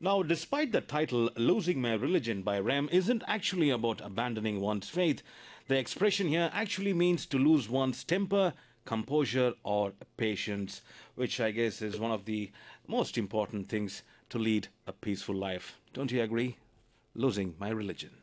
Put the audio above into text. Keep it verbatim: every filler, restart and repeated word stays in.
Now, despite the title Losing My Religion by Ram isn't actually about abandoning one's faith, the expression here actually means to lose one's temper, composure, or patience, which I guess is one of the most important things to lead a peaceful life. Don't you agree? Losing my religion.